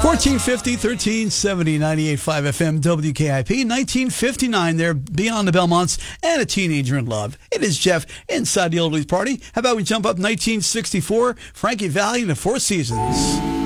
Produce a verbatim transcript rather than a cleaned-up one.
fourteen fifty, thirteen seventy, ninety-eight point five F M, W K I P, nineteen fifty-nine there, Beyond the Belmonts, and A Teenager in Love. It is Jeff inside the Oldies Party. How about we jump up nineteen sixty-four, Frankie Valli and the Four Seasons.